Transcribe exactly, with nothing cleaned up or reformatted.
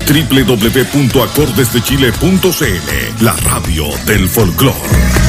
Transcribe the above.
doble u doble u doble u punto acordes de chile punto c l, la radio del folclore.